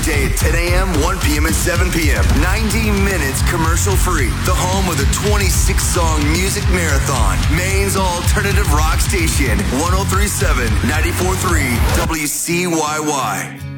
weekday at 10 a.m., 1 p.m., and 7 p.m. 90 minutes commercial-free. The home of the 26-song music marathon. Maine's alternative rock station, 103.7, 94.3, WCYY.